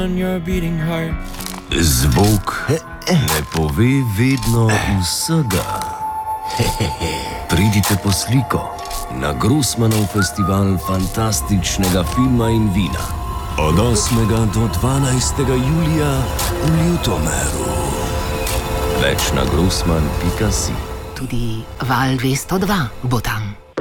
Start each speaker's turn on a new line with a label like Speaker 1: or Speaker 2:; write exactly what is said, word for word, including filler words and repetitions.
Speaker 1: Zvok ne pove vedno vsega. Pridite po sliko na Grossmanov festival fantastičnega filma in vina. Od osmega do dvanajstega julija v Ljutomeru. Več na grossman pika si.
Speaker 2: Tudi Val dvesto dva bo tam.